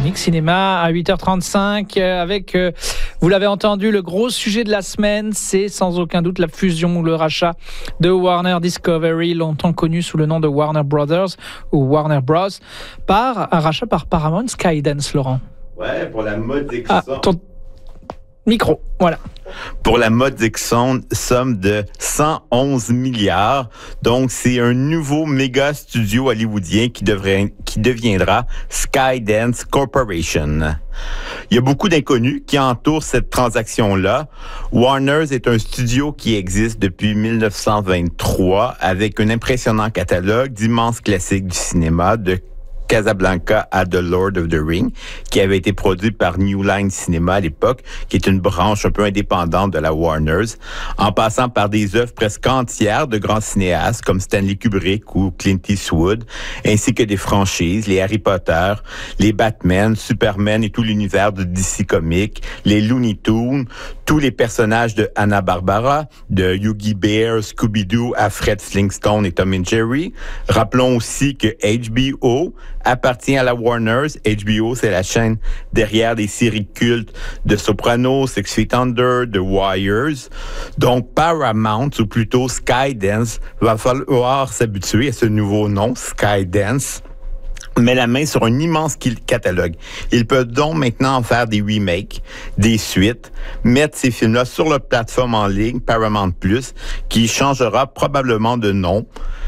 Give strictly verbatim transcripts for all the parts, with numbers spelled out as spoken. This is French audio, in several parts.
Chronique Cinéma à huit heures trente-cinq avec, euh, vous l'avez entendu, le gros sujet de la semaine, c'est sans aucun doute la fusion ou le rachat de Warner Discovery, longtemps connu sous le nom de Warner Brothers ou Warner Bros, par un rachat par Paramount Skydance, Laurent. Ouais, pour la modique ah, somme. Ton micro, voilà. Pour la modique somme de cent onze milliards. Donc, c'est un nouveau méga studio hollywoodien qui, devrait, qui deviendra Skydance Corporation. Il y a beaucoup d'inconnus qui entourent cette transaction-là. Warner est un studio qui existe depuis dix-neuf cent vingt-trois avec un impressionnant catalogue d'immenses classiques du cinéma, de Casablanca à The Lord of the Ring, qui avait été produit par New Line Cinema à l'époque, qui est une branche un peu indépendante de la Warner's, en passant par des œuvres presque entières de grands cinéastes comme Stanley Kubrick ou Clint Eastwood, ainsi que des franchises, les Harry Potter, les Batman, Superman et tout l'univers de D C Comics, les Looney Tunes, tous les personnages de Hanna-Barbera, de Yogi Bear, Scooby-Doo, à Fred Flintstone et Tom and Jerry. Rappelons aussi que H B O appartient à la Warner's. H B O, c'est la chaîne derrière des séries cultes de Sopranos, Six Feet Under, The Wires. Donc, Paramount, ou plutôt Skydance, va falloir s'habituer à ce nouveau nom, Skydance, met la main sur un immense catalogue. Il peut donc maintenant en faire des remakes, des suites, mettre ces films-là sur leur plateforme en ligne, Paramount Plus, qui changera probablement de nom,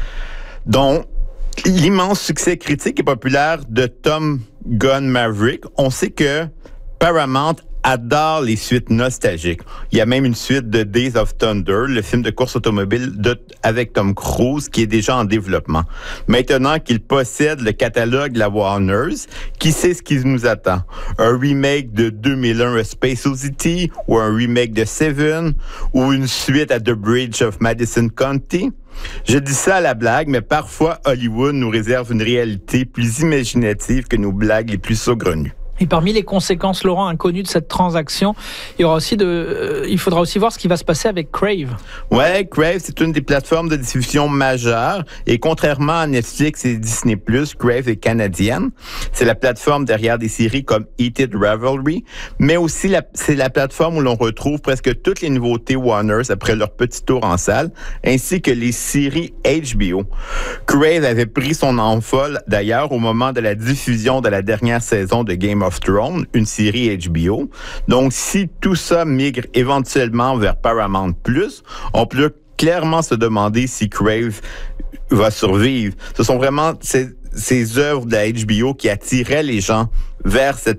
dont l'immense succès critique et populaire de Top Gun Maverick. On sait que Paramount adore les suites nostalgiques. Il y a même une suite de Days of Thunder, le film de course automobile de, avec Tom Cruise, qui est déjà en développement. Maintenant qu'il possède le catalogue de la Warner's, qui sait ce qui nous attend? Un remake de deux mille un A Space Odyssey, ou un remake de Seven, ou une suite à The Bridge of Madison County? Je dis ça à la blague, mais parfois Hollywood nous réserve une réalité plus imaginative que nos blagues les plus saugrenues. Et parmi les conséquences, Laurent, inconnues de cette transaction, il y aura aussi de, euh, il faudra aussi voir ce qui va se passer avec Crave. Ouais, Crave, c'est une des plateformes de diffusion majeures. Et contrairement à Netflix et Disney plus, Crave est canadienne. C'est la plateforme derrière des séries comme Heated Revelry, mais aussi la, c'est la plateforme où l'on retrouve presque toutes les nouveautés Warner's après leur petit tour en salle, ainsi que les séries H B O. Crave avait pris son envol, d'ailleurs, au moment de la diffusion de la dernière saison de Game of Thrones, une série H B O. Donc, si tout ça migre éventuellement vers Paramount plus, on peut clairement se demander si Crave va survivre. Ce sont vraiment ces, ces œuvres de la H B O qui attiraient les gens vers cette